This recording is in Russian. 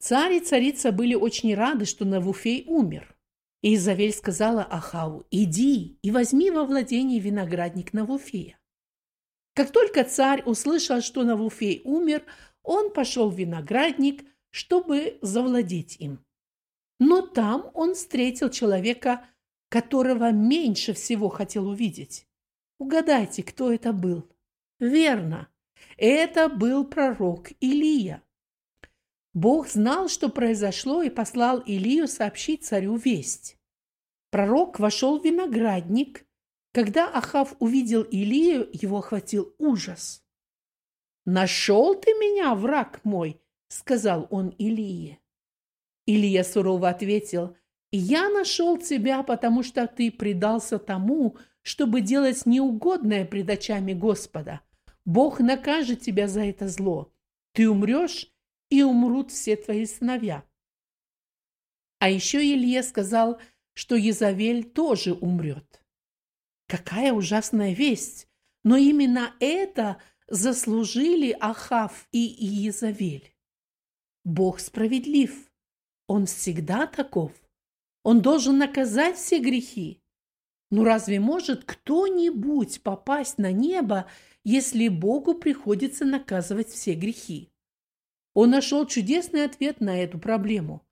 Царь и царица были очень рады, что Навуфей умер. И Иезавель сказала Ахаву: «Иди и возьми во владение виноградник Навуфея». Как только царь услышал, что Навуфей умер, он пошел в виноградник, чтобы завладеть им. Но там он встретил человека, которого меньше всего хотел увидеть. Угадайте, кто это был? Верно, это был пророк Илия. Бог знал, что произошло, и послал Илию сообщить царю весть. Пророк вошел в виноградник. Когда Ахав увидел Илию, его охватил ужас. «Нашел ты меня, враг мой?» – сказал он Илии. Илия сурово ответил: «Я нашел тебя, потому что ты предался тому, чтобы делать неугодное пред очами Господа. Бог накажет тебя за это зло. Ты умрешь, и умрут все твои сыновья». А еще Илия сказал, что Иезавель тоже умрет. Какая ужасная весть! Но именно это заслужили Ахав и Иезавель. Бог справедлив. Он всегда таков. Он должен наказать все грехи. Но разве может кто-нибудь попасть на небо, если Богу приходится наказывать все грехи? Он нашел чудесный ответ на эту проблему.